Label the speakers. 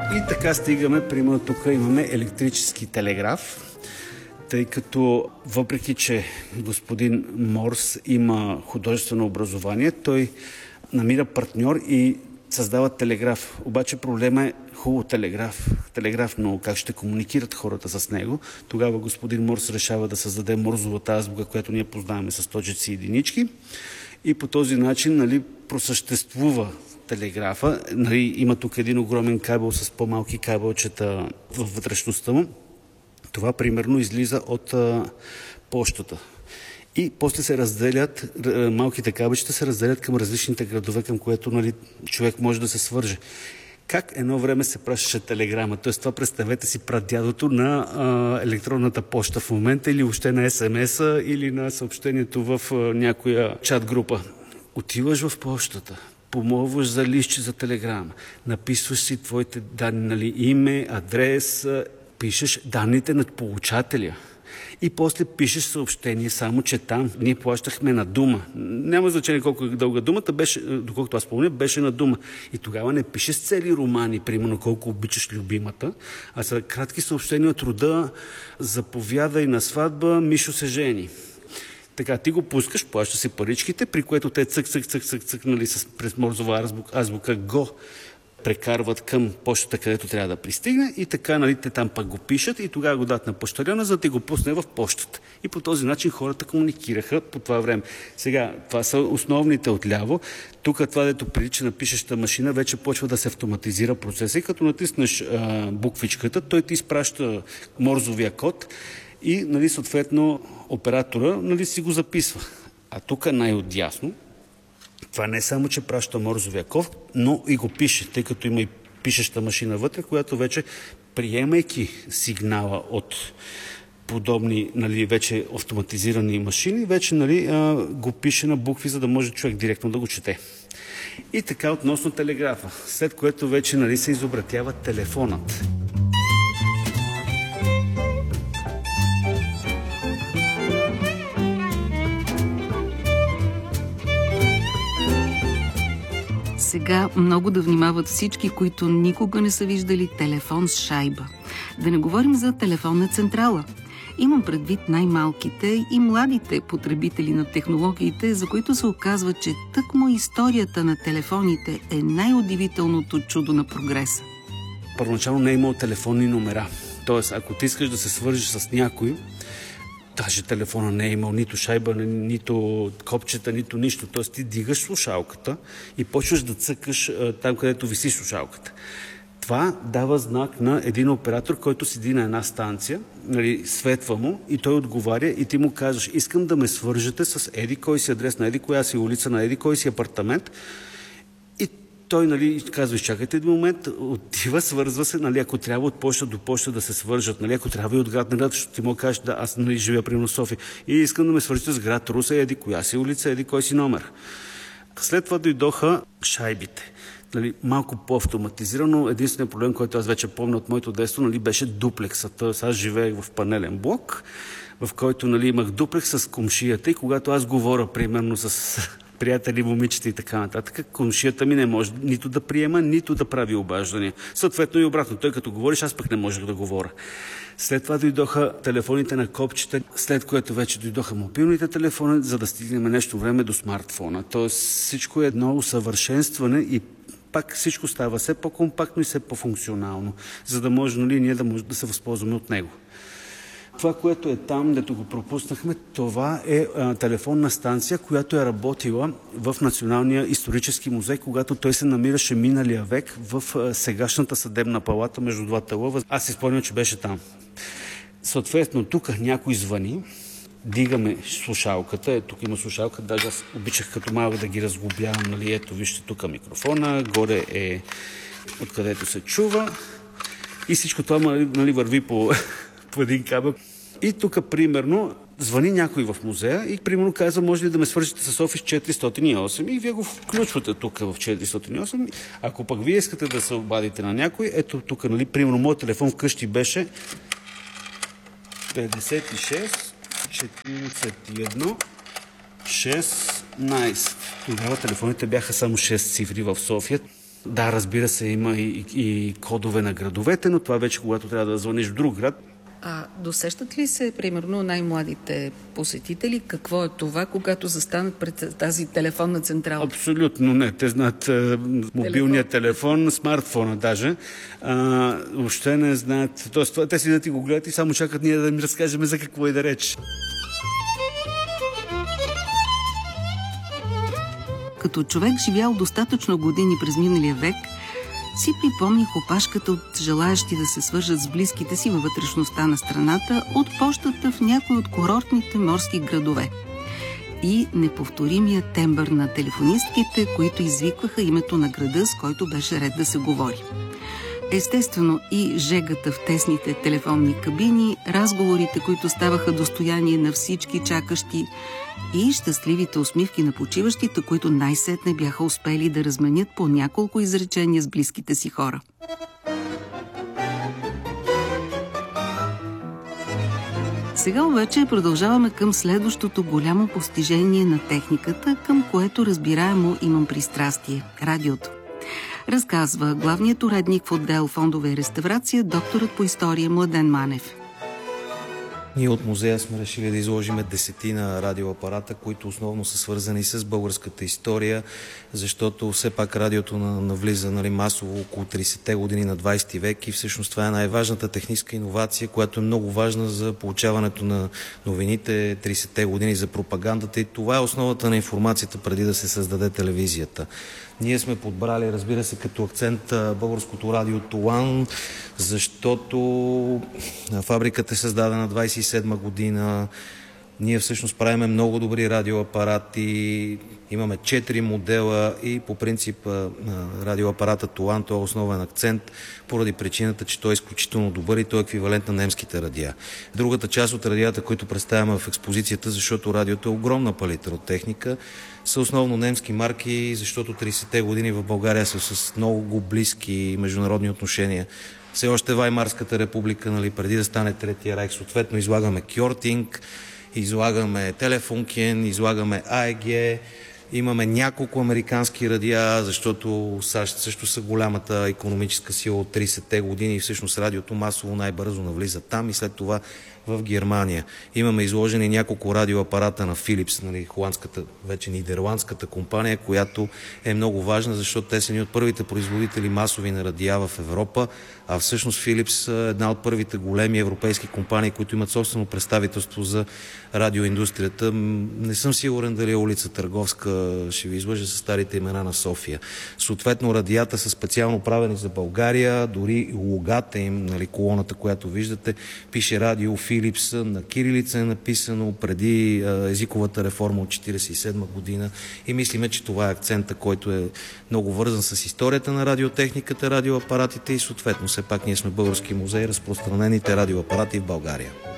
Speaker 1: И така стигаме, примерно тук имаме електрически телеграф, тъй като въпреки, че господин Морс има художествено образование, той намира партньор и създава телеграф. Обаче проблема е хубаво телеграф, но как ще комуникират хората с него? Тогава господин Морс решава да създаде морзовата азбука, която ние познаваме с точици и единички. И по този начин просъществува телеграфа. Има тук един огромен кабел с по-малки кабелчета във вътрешността му. Това примерно излиза от пощата. И после се разделят, малките кабелчета се разделят към различните градове, към което човек може да се свърже. Как едно време се пращаше телеграма? Тоест това представете си прадядото на електронната поща в момента или въобще на СМС-а или на съобщението в някоя чат група. Отиваш в пощата, помолваш за листче за телеграма, написваш си твоите данни, име, адрес, пишеш данните на получателя. И после пишеш съобщение, само че там ние плащахме на дума. Няма значение колко е дълга думата, доколкото аз помня, беше на дума. И тогава не пишеш цели романи, примерно колко обичаш любимата, а са кратки съобщения от рода: заповядай на сватба, Мишо се жени. Така, ти го пускаш, плащаш си паричките, при което те цък, през морзова азбука го прекарват към почтата, където трябва да пристигне и така, те там пък го пишат и тогава го дадат на пощальона, за да ти го пусне в почтата. И по този начин хората комуникираха по това време. Сега, това са основните отляво. Тук това, дето прилича на пишеща машина, вече почва да се автоматизира процеса и като натиснеш буквичката, той ти изпраща морзовия код и, съответно, оператора, си го записва. А тук най-отдясно, това не е само, че праща морзовия код, но и го пише, тъй като има и пишеща машина вътре, която вече, приемайки сигнала от подобни, вече автоматизирани машини, вече го пише на букви, за да може човек директно да го чете. И така относно телеграфа, след което вече се изобретява телефонът.
Speaker 2: Сега много да внимават всички, които никога не са виждали телефон с шайба. Да не говорим за телефонна централа. Имам предвид най-малките и младите потребители на технологиите, за които се оказва, че тъкмо историята на телефоните е най-удивителното чудо на прогреса.
Speaker 1: Първоначално не е имало телефонни номера. Тоест, ако ти искаш да се свържиш с някой, даже телефона не е имал нито шайба, нито копчета, нито нищо. Тоест ти дигаш слушалката и почваш да цъкаш там, където виси слушалката. Това дава знак на един оператор, който седи на една станция, светва му и той отговаря и ти му казваш: искам да ме свържете с еди кой си адрес на еди коя си улица, на еди кой си апартамент. Той казва: изчакайте един момент, отива, свързва се, ако трябва от почта до почта да се свържат, ако трябва и от град на град, защото ти му кажеш: да, аз живея примерно в София и искам да ме свържете с град Русе, еди коя си улица, еди кой си номер. След това дойдоха шайбите. Малко по-автоматизирано. Единственият проблем, който аз вече помня от моето детство, беше дуплексът. Аз живеех в панелен блок, в който имах дуплекс с комшията и когато аз говоря примерно с приятели, момичета и така нататък, комшията ми не може нито да приема, нито да прави обаждания. Съответно и обратно. Той като говориш, аз пък не можех да говоря. След това дойдоха телефоните на копчета, след което вече дойдоха мобилните телефони, за да стигнем нещо време до смартфона. Тоест всичко е едно усъвършенстване и пак всичко става все по-компактно и все по-функционално, за да може ние да се възползваме от него. Това, което е там, дето го пропуснахме, това е телефонна станция, която е работила в Националния исторически музей, когато той се намираше миналия век в сегашната съдебна палата между двата лъва. Аз си спомням, че беше там. Съответно, тук някой звъни, дигаме слушалката, тук има слушалка, даже аз обичах като малък да ги разглобявам, ето вижте тук микрофона, горе е откъдето се чува и всичко това върви по един кабел. И тук, примерно, звъни някой в музея и, примерно, казва: може ли да ме свържете с офис 408? И вие го включвате тук в 408. Ако пък вие искате да се обадите на някой, ето тук, примерно, моят телефон вкъщи беше 56 41 16. Тогава телефоните бяха само 6 цифри в София. Да, разбира се, има и кодове на градовете, но това вече когато трябва да звъниш в друг град.
Speaker 2: А досещат ли се, примерно, най-младите посетители какво е това, когато застанат пред тази телефонна централа?
Speaker 1: Абсолютно не. Те знаят мобилния телефон, смартфона даже. Въобще не знаят. Тоест, те си да ти го гледат и само чакат ние да им разкажем за какво и да реч.
Speaker 2: Като човек живял достатъчно години през миналия век, си припомних опашката от желаящи да се свържат с близките си във вътрешността на страната от пощата в някой от курортните морски градове. И неповторимия тембър на телефонистките, които извикваха името на града, с който беше ред да се говори. Естествено и жегата в тесните телефонни кабини, разговорите, които ставаха достояние на всички чакащи, и щастливите усмивки на почиващите, които най-сетне бяха успели да разменят по няколко изречения с близките си хора. Сега обаче продължаваме към следващото голямо постижение на техниката, към което разбираемо имам пристрастие – радиото. Разказва главният уредник в отдел фондове и реставрация, докторът по история Младен Манев.
Speaker 3: Ние от музея сме решили да изложим 10 радиоапарата, които основно са свързани с българската история, защото все пак радиото навлиза масово около 30-те години на 20 век и всъщност това е най-важната техническа иновация, която е много важна за получаването на новините, 30-те години за пропагандата и това е основата на информацията преди да се създаде телевизията. Ние сме подбрали, разбира се, като акцент българското радио Толан, защото фабриката е създадена 27 година. Ние всъщност правиме много добри радиоапарати, имаме 4 модела и по принцип радиоапарата Толан, той е основен акцент, поради причината, че той е изключително добър и той е еквивалент на немските радиа. Другата част от радиата, които представяме в експозицията, защото радиото е огромна палитра от техника, са основно немски марки, защото 30-те години в България са с много близки международни отношения. Все още Ваймарската република, преди да стане Третия райх, съответно излагаме Кьортинг, излагаме Телефункен, излагаме АЕГ, имаме няколко американски радиа, защото САЩ също са голямата икономическа сила от 30-те години и всъщност радиото масово най-бързо навлиза там и след това в Германия. Имаме изложени няколко радиоапарата на Philips, холандската, вече нидерландската компания, която е много важна, защото те са едни от първите производители масови на радиа в Европа, а всъщност Philips е една от първите големи европейски компании, които имат собствено представителство за радиоиндустрията. Не съм сигурен дали е улица Търговска, ще ви излъжа с старите имена на София. Съответно, радията са специално правени за България, дори логата им, колоната, която виждате, пише радио Philips, на кирилица е написано преди езиковата реформа от 1947 година и мислиме, че това е акцента, който е много вързан с историята на радиотехниката, радиоапаратите и съответно все пак ние сме български музей, разпространените радиоапарати в България.